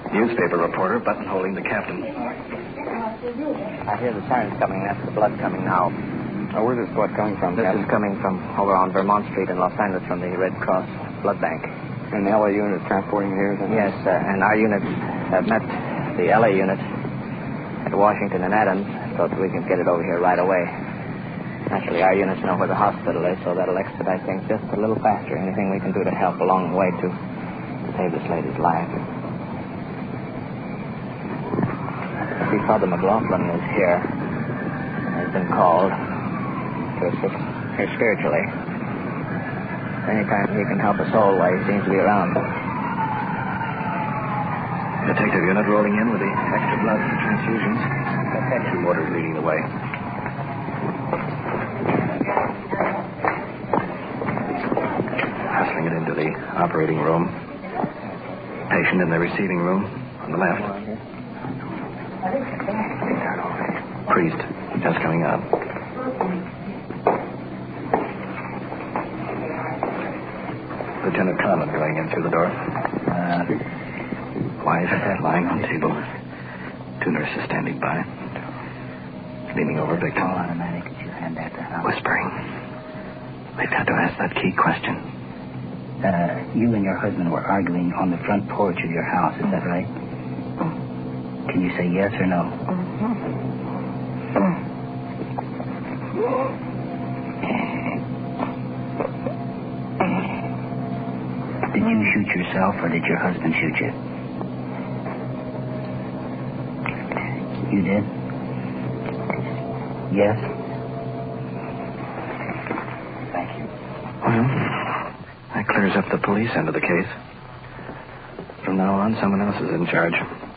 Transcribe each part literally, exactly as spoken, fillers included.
Newspaper reporter buttonholing the captain. I hear the sirens coming. That's the blood coming now. Oh, where's this blood coming from, This Captain? is coming from over on Vermont Street in Los Angeles from the Red Cross Blood Bank. And the L A unit is transporting it here? Is that Yes, uh, and our units have met the L A unit at Washington and Adams so that we can get it over here right away. Naturally, our units know where the hospital is, so that'll expedite things just a little faster. Anything we can do to help along the way to save this lady's life. See, Father McLaughlin is here. Has been called to assist her spiritually. Anytime he can help us all while he seems to be around. Detective unit rolling in with the extra blood for transfusions. Two mortars leading the way. Hustling it into the operating room. Patient in the receiving room on the left. Priest just coming out. Lieutenant Conlon going in through the door. Uh, Wise lying on table. Two nurses standing by. Leaning over victim. All automatic. It's your hand after now. Whispering. We've got to ask that key question. Uh, you and your husband were arguing on the front porch of your house, is that right? Can you say yes or no? Did you shoot yourself or did your husband shoot you? You did? Yes? Thank you. Well, that clears up the police end of the case. From now on, someone else is in charge.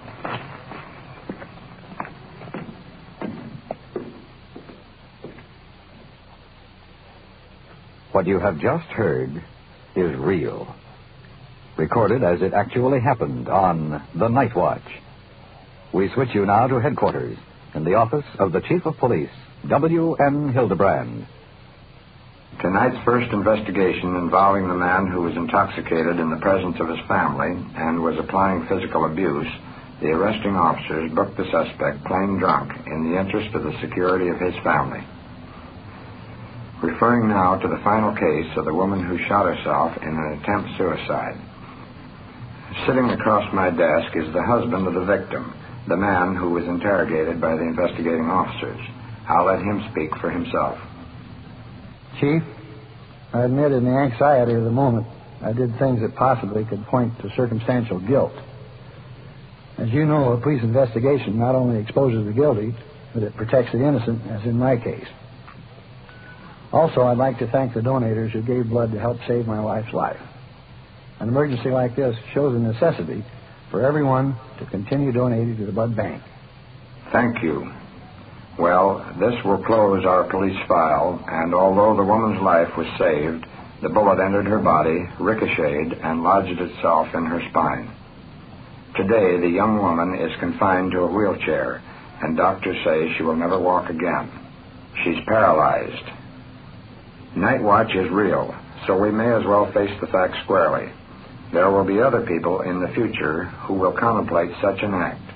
What you have just heard is real. Recorded as it actually happened on The Night Watch. We switch you now to headquarters in the office of the Chief of Police, W N Hildebrand. Tonight's first investigation involving the man who was intoxicated in the presence of his family and was applying physical abuse, the arresting officers booked the suspect plain drunk in the interest of the security of his family. Referring now to the final case of the woman who shot herself in an attempt suicide. Sitting across my desk is the husband of the victim, the man who was interrogated by the investigating officers. I'll let him speak for himself. Chief, I admit in the anxiety of the moment, I did things that possibly could point to circumstantial guilt. As you know, a police investigation not only exposes the guilty, but it protects the innocent, as in my case. Also, I'd like to thank the donators who gave blood to help save my wife's life. An emergency like this shows the necessity for everyone to continue donating to the blood bank. Thank you. Well, this will close our police file, and although the woman's life was saved, the bullet entered her body, ricocheted, and lodged itself in her spine. Today, the young woman is confined to a wheelchair, and doctors say she will never walk again. She's paralyzed. Night watch is real, so we may as well face the facts squarely. There will be other people in the future who will contemplate such an act.